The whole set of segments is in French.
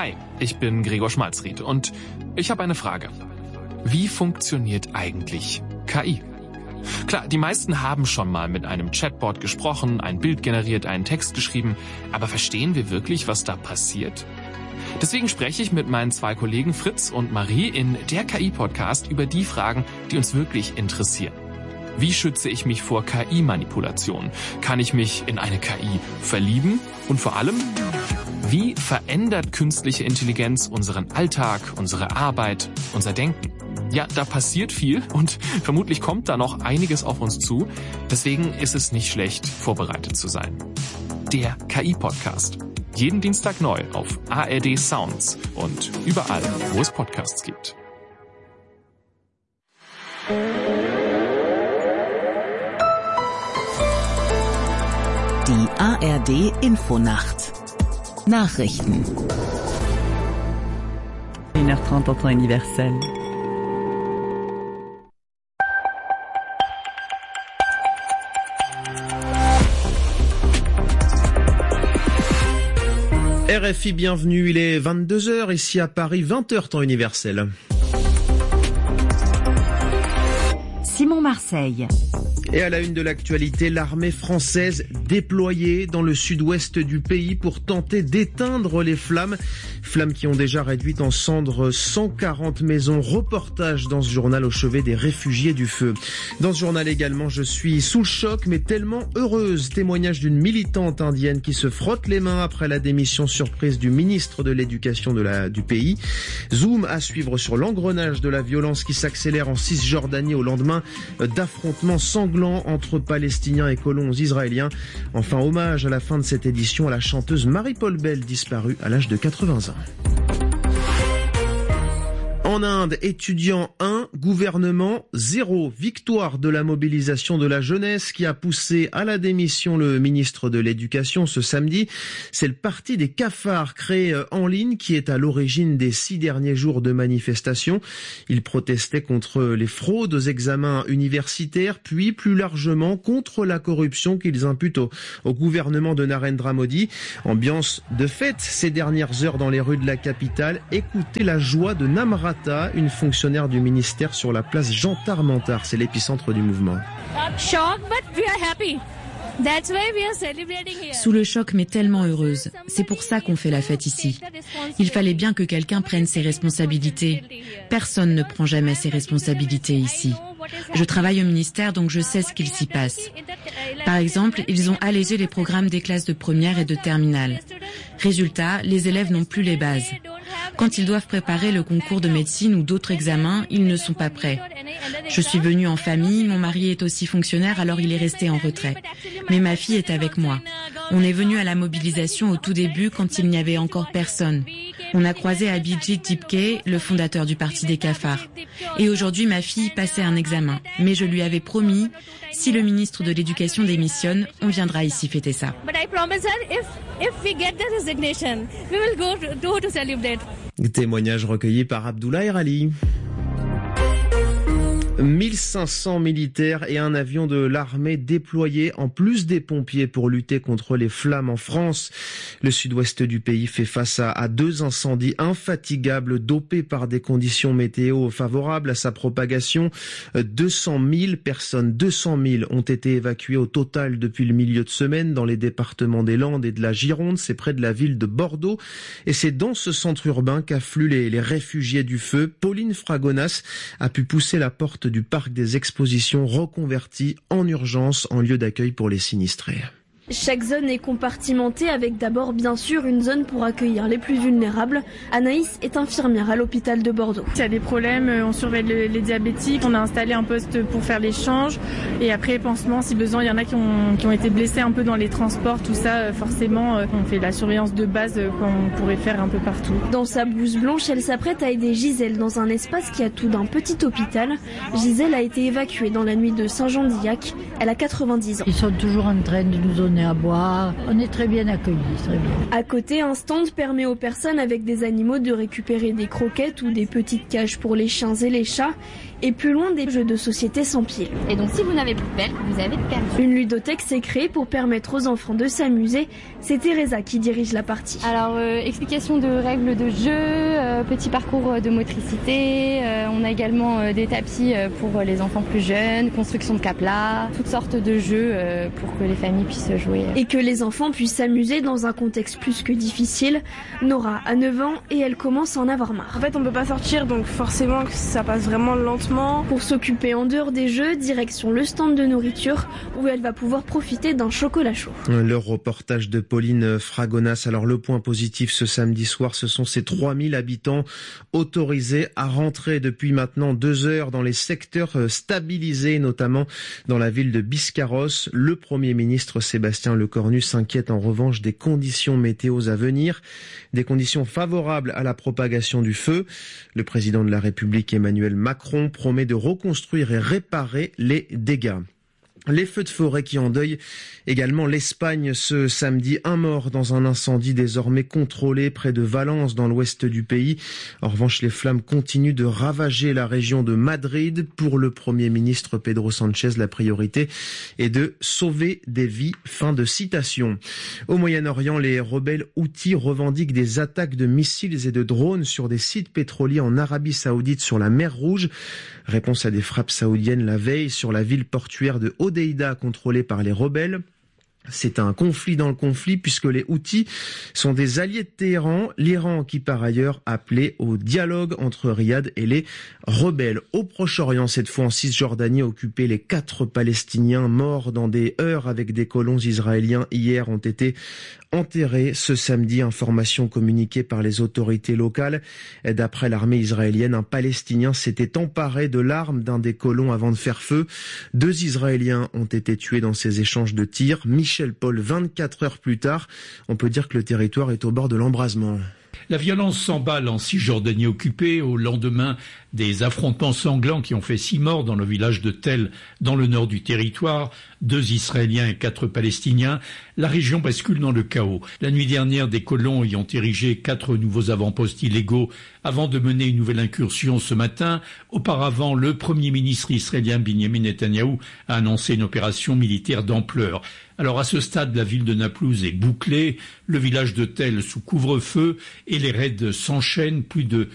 Hi, ich bin Gregor Schmalzried und ich habe eine Frage. Wie funktioniert eigentlich KI? Klar, die meisten haben schon mal mit einem Chatbot gesprochen, ein Bild generiert, einen Text geschrieben, aber verstehen wir wirklich, was da passiert? Deswegen spreche ich mit meinen 2 Kollegen Fritz und Marie in der KI-Podcast über die Fragen, die uns wirklich interessieren. Wie schütze ich mich vor KI-Manipulation? Kann ich mich in eine KI verlieben? Und vor allem, wie verändert künstliche Intelligenz unseren Alltag, unsere Arbeit, unser Denken? Ja, da passiert viel und vermutlich kommt da noch einiges auf uns zu. Deswegen ist es nicht schlecht, vorbereitet zu sein. Der KI-Podcast. Jeden Dienstag neu auf ARD Sounds und überall, wo es Podcasts gibt. Die ARD Infonacht. Nachrichten. 1h30 en temps universel. RFI, bienvenue, il est 22h, ici à Paris, 20h temps universel. Simon Marseille. Et à la une de l'actualité, l'armée française déployée dans le sud-ouest du pays pour tenter d'éteindre les flammes. Flammes qui ont déjà réduit en cendres 140 maisons. Reportage dans ce journal au chevet des réfugiés du feu. Dans ce journal également, je suis sous le choc mais tellement heureuse. Témoignage d'une militante indienne qui se frotte les mains après la démission surprise du ministre de l'Éducation du pays. Zoom à suivre sur l'engrenage de la violence qui s'accélère en Cisjordanie au lendemain d'affrontements sanglants entre Palestiniens et colons israéliens. Enfin, hommage à la fin de cette édition à la chanteuse Marie-Paul Bell, disparue à l'âge de 80 ans. En Inde, étudiants 1, gouvernement 0. Victoire de la mobilisation de la jeunesse qui a poussé à la démission le ministre de l'Éducation ce samedi. C'est le parti des cafards créé en ligne qui est à l'origine des 6 derniers jours de manifestation. Ils protestaient contre les fraudes aux examens universitaires, puis plus largement contre la corruption qu'ils imputent au gouvernement de Narendra Modi. Ambiance de fête ces dernières heures dans les rues de la capitale. Écoutez la joie de Namrata, une fonctionnaire du ministère sur la place Jean Tarmentard. C'est l'épicentre du mouvement. Sous le choc, mais tellement heureuse. C'est pour ça qu'on fait la fête ici. Il fallait bien que quelqu'un prenne ses responsabilités. Personne ne prend jamais ses responsabilités ici. Je travaille au ministère, donc je sais ce qu'il s'y passe. Par exemple, ils ont allégé les programmes des classes de première et de terminale. Résultat, les élèves n'ont plus les bases. Quand ils doivent préparer le concours de médecine ou d'autres examens, ils ne sont pas prêts. Je suis venue en famille, mon mari est aussi fonctionnaire, alors il est resté en retrait. Mais ma fille est avec moi. On est venu à la mobilisation au tout début quand il n'y avait encore personne. On a croisé Abhijit Dipke, le fondateur du parti des cafards. Et aujourd'hui, ma fille passait un examen. Mais je lui avais promis, si le ministre de l'Éducation démissionne, on viendra ici fêter ça. Témoignage recueilli par Abdoulaye Rali. 1500 militaires et un avion de l'armée déployés en plus des pompiers pour lutter contre les flammes en France. Le sud-ouest du pays fait face à 2 incendies infatigables dopés par des conditions météo favorables à sa propagation. 200 000 personnes ont été évacuées au total depuis le milieu de semaine dans les départements des Landes et de la Gironde. C'est près de la ville de Bordeaux. Et c'est dans ce centre urbain qu'affluent les réfugiés du feu. Pauline Fragonas a pu pousser la porte du parc des expositions reconverti en urgence en lieu d'accueil pour les sinistrés. Chaque zone est compartimentée avec d'abord bien sûr une zone pour accueillir les plus vulnérables. Anaïs est infirmière à l'hôpital de Bordeaux. S'il y a des problèmes, on surveille les diabétiques, on a installé un poste pour faire l'échange et après pansement si besoin. Il y en a qui ont été blessés un peu dans les transports, tout ça forcément on fait la surveillance de base qu'on pourrait faire un peu partout. Dans sa blouse blanche, elle s'apprête à aider Gisèle dans un espace qui a tout d'un petit hôpital. Gisèle a été évacuée dans la nuit de Saint-Jean-d'Illac. Elle a 90 ans. Ils sont toujours en train de nous donner à boire. On est très bien accueillis, très bien. À côté, un stand permet aux personnes avec des animaux de récupérer des croquettes ou des petites cages pour les chiens et les chats. et plus loin des jeux de société sans pile. Et donc si vous n'avez plus de pelle, vous avez perdu. Une ludothèque s'est créée pour permettre aux enfants de s'amuser. C'est Teresa qui dirige la partie. Alors explication de règles de jeu, petit parcours de motricité, on a également des tapis pour les enfants plus jeunes, construction de capla, toutes sortes de jeux pour que les familles puissent jouer. Et que les enfants puissent s'amuser dans un contexte plus que difficile. Nora a 9 ans et elle commence à en avoir marre. En fait, on peut pas sortir, donc forcément que ça passe vraiment lentement. Pour s'occuper en dehors des jeux, direction le stand de nourriture où elle va pouvoir profiter d'un chocolat chaud. Le reportage de Pauline Fragonas. Alors le point positif ce samedi soir, ce sont ces 3000 habitants autorisés à rentrer depuis maintenant 2 heures dans les secteurs stabilisés, notamment dans la ville de Biscarrosse. Le Premier ministre Sébastien Lecornu s'inquiète en revanche des conditions météo à venir, des conditions favorables à la propagation du feu. Le président de la République Emmanuel Macron promet de reconstruire et réparer les dégâts. Les feux de forêt qui endeuillent également l'Espagne ce samedi. Un mort dans un incendie désormais contrôlé près de Valence dans l'ouest du pays. En revanche, les flammes continuent de ravager la région de Madrid. Pour le Premier ministre Pedro Sánchez, la priorité est de sauver des vies. Fin de citation. Au Moyen-Orient, les rebelles houthis revendiquent des attaques de missiles et de drones sur des sites pétroliers en Arabie Saoudite sur la mer Rouge. Réponse à des frappes saoudiennes la veille sur la ville portuaire de Hodeïda contrôlée par les rebelles. C'est un conflit dans le conflit puisque les Houthis sont des alliés de Téhéran, l'Iran qui par ailleurs appelé au dialogue entre Riyad et les rebelles. Au Proche-Orient, cette fois en Cisjordanie, occupés, les 4 Palestiniens morts dans des heurts avec des colons israéliens hier ont été enterrés ce samedi. Information communiquée par les autorités locales. D'après l'armée israélienne, un Palestinien s'était emparé de l'arme d'un des colons avant de faire feu. 2 Israéliens ont été tués dans ces échanges de tirs. Michel Paul, 24 heures plus tard, on peut dire que le territoire est au bord de l'embrasement. La violence s'emballe en Cisjordanie occupée au lendemain des affrontements sanglants qui ont fait 6 morts dans le village de Tel, dans le nord du territoire, 2 Israéliens et 4 Palestiniens. La région bascule dans le chaos. La nuit dernière, des colons y ont érigé 4 nouveaux avant-postes illégaux avant de mener une nouvelle incursion ce matin. Auparavant, le Premier ministre israélien Benjamin Netanyahou a annoncé une opération militaire d'ampleur. Alors à ce stade, la ville de Naplouse est bouclée, le village de Tel sous couvre-feu et les raids s'enchaînent, plus de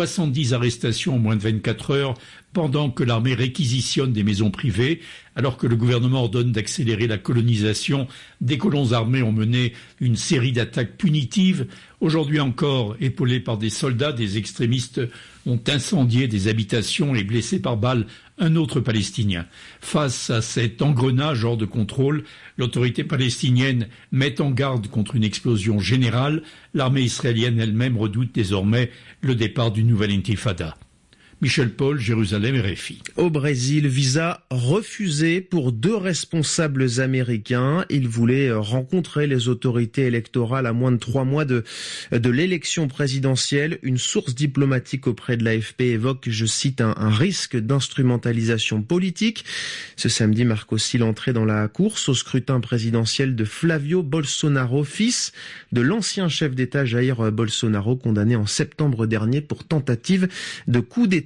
70 arrestations en moins de 24 heures pendant que l'armée réquisitionne des maisons privées. Alors que le gouvernement ordonne d'accélérer la colonisation, des colons armés ont mené une série d'attaques punitives. Aujourd'hui encore, épaulés par des soldats, des extrémistes ont incendié des habitations et blessé par balle un autre Palestinien. Face à cet engrenage hors de contrôle, l'autorité palestinienne met en garde contre une explosion générale. L'armée israélienne elle-même redoute désormais le départ d'une nouvelle intifada. Michel Paul, Jérusalem, RFI. Au Brésil, visa refusé pour 2 responsables américains. Ils voulaient rencontrer les autorités électorales à moins de 3 mois de l'élection présidentielle. Une source diplomatique auprès de l'AFP évoque, je cite, un risque d'instrumentalisation politique. Ce samedi marque aussi l'entrée dans la course au scrutin présidentiel de Flavio Bolsonaro, fils de l'ancien chef d'État Jair Bolsonaro, condamné en septembre dernier pour tentative de coup d'État.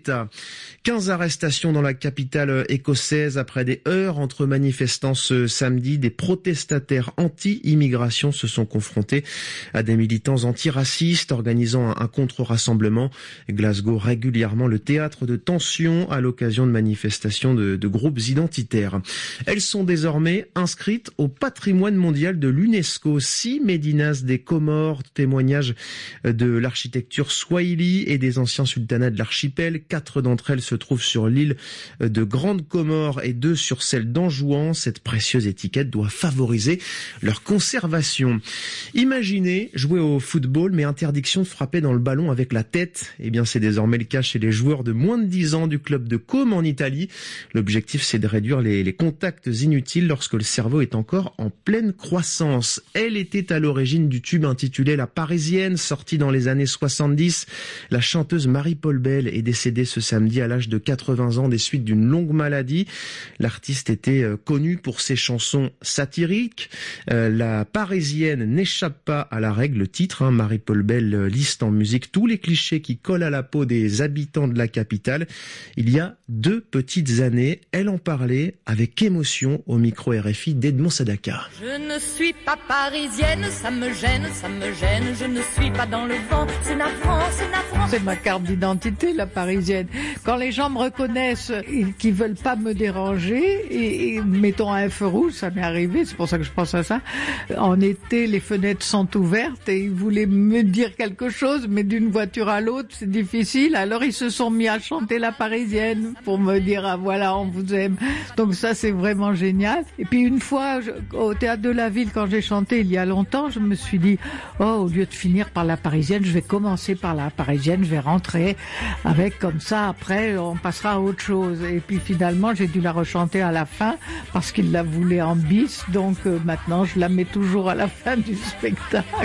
15 arrestations dans la capitale écossaise après des heurts entre manifestants ce samedi. Des protestataires anti-immigration se sont confrontés à des militants antiracistes organisant un contre-rassemblement. Glasgow, régulièrement le théâtre de tensions à l'occasion de manifestations de groupes identitaires. Elles sont désormais inscrites au patrimoine mondial de l'UNESCO. 6 médinas des Comores, témoignages de l'architecture swahili et des anciens sultanats de l'archipel. 4 d'entre elles se trouvent sur l'île de Grande Comore et 2 sur celle d'Anjouan. Cette précieuse étiquette doit favoriser leur conservation. Imaginez jouer au football, mais interdiction de frapper dans le ballon avec la tête. Eh bien, c'est désormais le cas chez les joueurs de moins de 10 ans du club de Côme en Italie. L'objectif, c'est de réduire les contacts inutiles lorsque le cerveau est encore en pleine croissance. Elle était à l'origine du tube intitulé La Parisienne, sorti dans les années 70. La chanteuse Marie-Paul Bell est décédée ce samedi à l'âge de 80 ans des suites d'une longue maladie. L'artiste était connu pour ses chansons satiriques. La Parisienne n'échappe pas à la règle. Le titre, Marie-Paul Bell liste en musique tous les clichés qui collent à la peau des habitants de la capitale. Il y a 2 petites années, elle en parlait avec émotion au micro RFI d'Edmond Sadaka. Je ne suis pas parisienne, ça me gêne, je ne suis pas dans le vent, c'est navrant. C'est ma carte d'identité, la parisienne. Quand les gens me reconnaissent et qu'ils veulent pas me déranger, et mettons un feu rouge, ça m'est arrivé, c'est pour ça que je pense à ça. En été, les fenêtres sont ouvertes et ils voulaient me dire quelque chose, mais d'une voiture à l'autre, c'est difficile. Alors ils se sont mis à chanter la parisienne pour me dire, ah voilà, on vous aime. Donc ça, c'est vraiment génial. Et puis une fois, au Théâtre de la Ville, quand j'ai chanté il y a longtemps, je me suis dit, au lieu de finir par la parisienne, je vais commencer par la parisienne, je vais rentrer avec comme ça, après on passera à autre chose. Et puis finalement, j'ai dû la rechanter à la fin parce qu'il la voulait en bis, donc maintenant je la mets toujours à la fin du spectacle.